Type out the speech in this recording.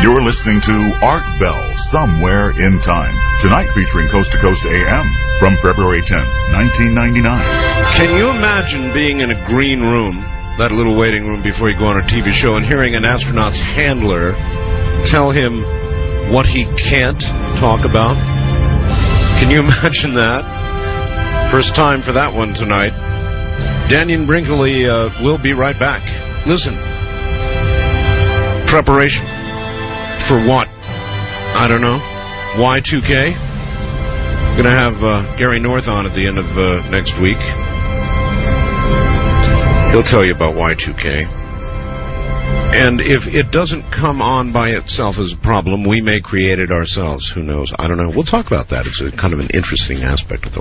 You're listening to Art Bell, Somewhere in Time. Tonight featuring Coast to Coast AM from February 10, 1999. Can you imagine being in a green room, that little waiting room before you go on a TV show, and hearing an astronaut's handler tell him what he can't talk about? Can you imagine that? First time for that one tonight. Daniel Brinkley will be right back. Listen. Preparation. For what? I don't know. Y2K? Going to have Gary North on at the end of next week. He'll tell you about Y2K. And if it doesn't come on by itself as a problem, we may create it ourselves. Who knows? I don't know. We'll talk about that. It's a kind of an interesting aspect of the